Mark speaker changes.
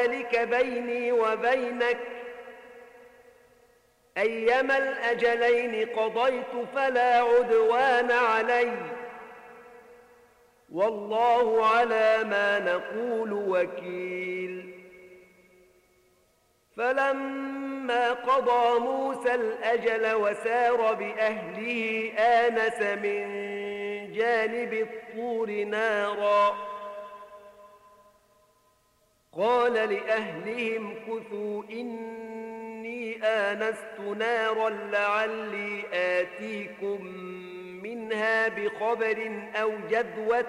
Speaker 1: ذلك بيني وبينك أيما الأجلين قضيت فلا عدوان علي والله على ما نقول وكيل. فلما قضى موسى الأجل وسار بأهله آنس من جانب الطور نارا قال لأهلهم كثوا إني آنست نارا لعلي آتيكم منها بخبر أو جذوة